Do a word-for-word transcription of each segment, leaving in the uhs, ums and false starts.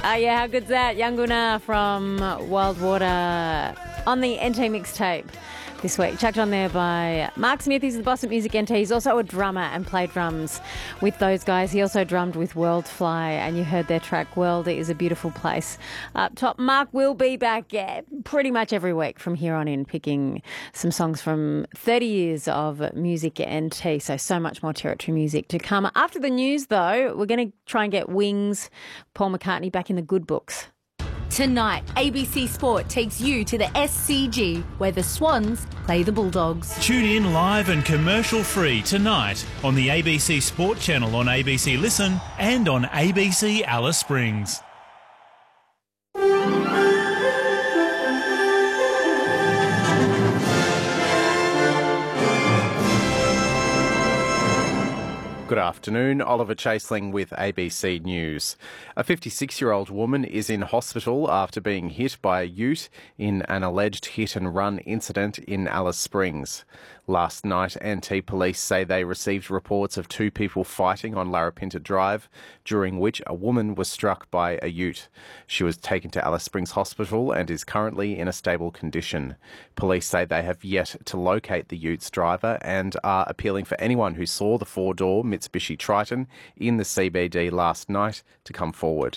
Oh, yeah, how good's that? Yanguna from Wild Water on the N T mixtape this week. Chucked on there by Mark Smith. He's the boss at Music N T. He's also a drummer and played drums with those guys. He also drummed with Worldfly, and you heard their track World is a Beautiful Place. Up top, Mark will be back yeah, pretty much every week from here on in, picking some songs from thirty years of Music N T. So, so much more Territory music to come. After the news, though, we're going to try and get Wings, Paul McCartney back in the good books. Tonight, A B C Sport takes you to the S C G, where the Swans play the Bulldogs. Tune in live and commercial-free tonight on the A B C Sport channel on A B C Listen and on A B C Alice Springs. Good afternoon, Oliver Chaseling with A B C News. A fifty-six-year-old woman is in hospital after being hit by a ute in an alleged hit-and-run incident in Alice Springs. Last night, N T police say they received reports of two people fighting on Larapinta Drive, during which a woman was struck by a ute. She was taken to Alice Springs Hospital and is currently in a stable condition. Police say they have yet to locate the ute's driver and are appealing for anyone who saw the four-door Mitsubishi Triton in the C B D last night to come forward.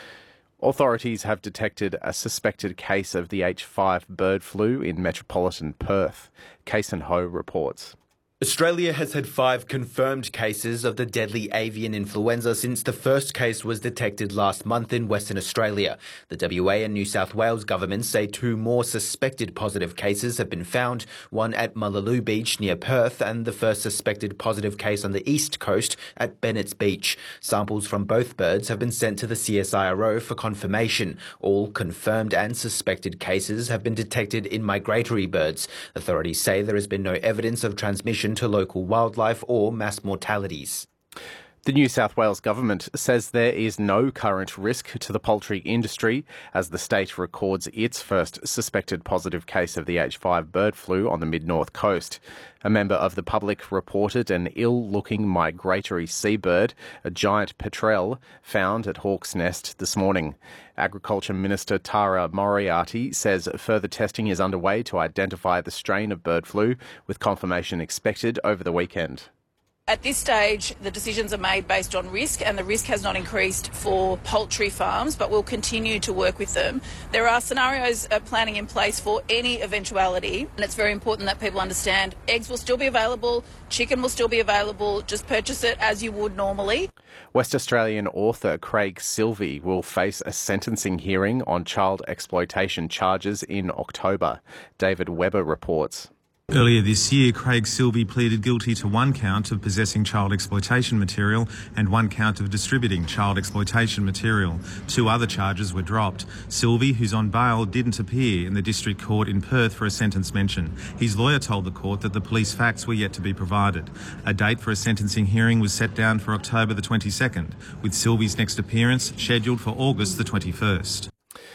Authorities have detected a suspected case of the H five bird flu in metropolitan Perth. Kason Ho reports. Australia has had five confirmed cases of the deadly avian influenza since the first case was detected last month in Western Australia. The W A and New South Wales governments say two more suspected positive cases have been found, one at Mullaloo Beach near Perth and the first suspected positive case on the east coast at Bennett's Beach. Samples from both birds have been sent to the C S I R O for confirmation. All confirmed and suspected cases have been detected in migratory birds. Authorities say there has been no evidence of transmission to local wildlife or mass mortalities. The New South Wales government says there is no current risk to the poultry industry as the state records its first suspected positive case of the H five bird flu on the mid-north coast. A member of the public reported an ill-looking migratory seabird, a giant petrel, found at Hawk's Nest this morning. Agriculture Minister Tara Moriarty says further testing is underway to identify the strain of bird flu, with confirmation expected over the weekend. At this stage, the decisions are made based on risk, and the risk has not increased for poultry farms, but we'll continue to work with them. There are scenarios uh, planning in place for any eventuality, and it's very important that people understand eggs will still be available, chicken will still be available, just purchase it as you would normally. West Australian author Craig Silvey will face a sentencing hearing on child exploitation charges in October. David Webber reports. Earlier this year, Craig Silvey pleaded guilty to one count of possessing child exploitation material and one count of distributing child exploitation material. Two other charges were dropped. Silvey, who's on bail, didn't appear in the district court in Perth for a sentence mention. His lawyer told the court that the police facts were yet to be provided. A date for a sentencing hearing was set down for October the twenty-second, with Silvey's next appearance scheduled for August the twenty-first.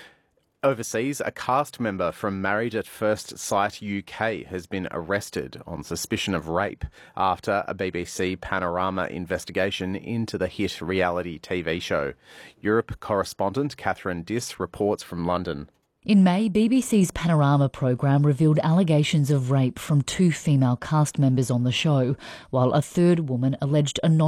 Overseas, a cast member from Married at First Sight U K has been arrested on suspicion of rape after a B B C Panorama investigation into the hit reality T V show. Europe correspondent Catherine Diss reports from London. In May, B B C's Panorama programme revealed allegations of rape from two female cast members on the show, while a third woman alleged a non